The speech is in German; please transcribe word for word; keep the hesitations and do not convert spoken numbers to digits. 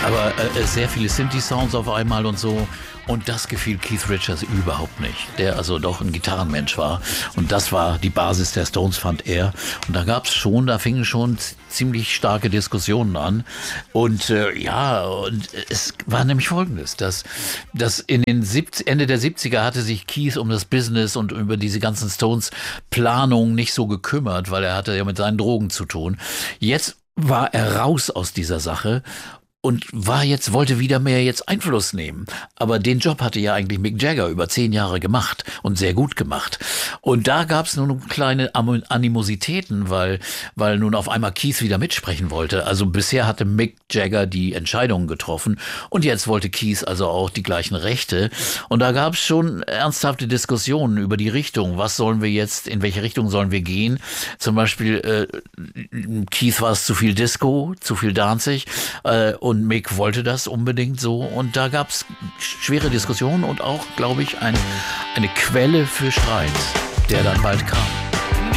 Aber äh, sehr viele Synthi-Sounds auf einmal und so. Und das gefiel Keith Richards überhaupt nicht, der also doch ein Gitarrenmensch war. Und das war die Basis der Stones, fand er. Und da gab's schon, da fingen schon ziemlich starke Diskussionen an. Und äh, ja, und es war nämlich Folgendes, dass, dass in den siebzig, Ende der siebziger hatte sich Keith um das Business und über diese ganzen Stones-Planungen nicht so gekümmert, weil er hatte ja mit seinen Drogen zu tun. Jetzt war er raus aus dieser Sache und war jetzt, wollte wieder mehr jetzt Einfluss nehmen. Aber den Job hatte ja eigentlich Mick Jagger über zehn Jahre gemacht und sehr gut gemacht. Und da gab es nun kleine Animositäten, weil, weil nun auf einmal Keith wieder mitsprechen wollte. Also bisher hatte Mick Jagger die Entscheidungen getroffen und jetzt wollte Keith also auch die gleichen Rechte. Und da gab es schon ernsthafte Diskussionen über die Richtung. Was sollen wir jetzt, in welche Richtung sollen wir gehen? Zum Beispiel, äh, Keith war es zu viel Disco, zu viel Danzig, äh, und Und Mick wollte das unbedingt so. Und da gab es schwere Diskussionen und auch, glaube ich, ein, eine Quelle für Streit, der dann bald kam.